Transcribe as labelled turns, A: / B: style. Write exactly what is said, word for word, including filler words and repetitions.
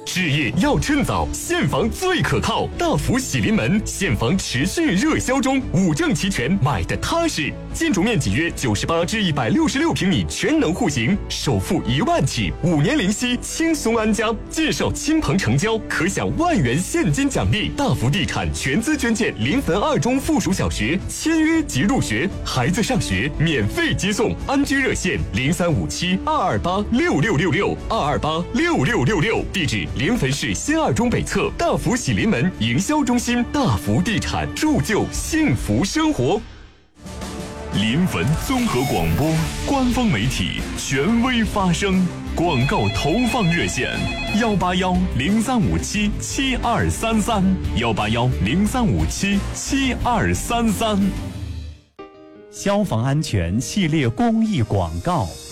A: 置业要趁早，现房最可靠。大福喜临门，现房持续热销中，五证齐全，买的踏实。建筑面积约九十八至一百六十六平米，全能户型，首付一万起，五年零息，轻松安家。介绍亲朋成交，可享万元现金奖励。大福地产全资捐建临汾二中附属小学，签约即入学，孩子上学免费接送。安居热线零三五七二二八六六六六二二八六六六六，地址临汾市新二中北侧大福喜临门营销中心。大福地产，铸就幸福生活。
B: 临汾综合广播官方媒体，权威发声。广告投放热线：幺八幺零三五七七二三三，幺八幺零三五七七二三三。
C: 消防安全系列公益广告。